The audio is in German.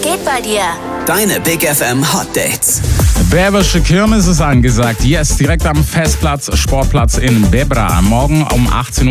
geht bei dir? Deine Big FM Hot Dates. Berbersche Kirmes ist angesagt. Yes, direkt am Festplatz, Sportplatz in Bebra. Morgen um 18 Uhr.